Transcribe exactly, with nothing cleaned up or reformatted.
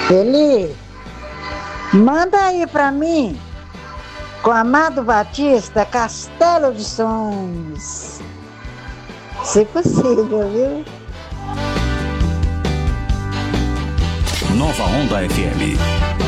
Eli, manda aí pra mim, com Amado Batista, Castelo de Sons. Se possível, viu? Nova Onda F M.